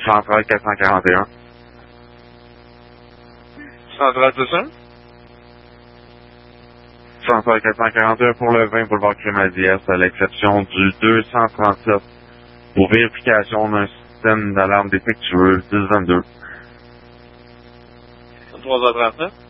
Central 441. Central, c'est ça? Central 441 pour le 20 boulevard Crémazie-Est, à l'exception du 237. Pour vérification d'un système d'alarme défectueux 1022. 3h39.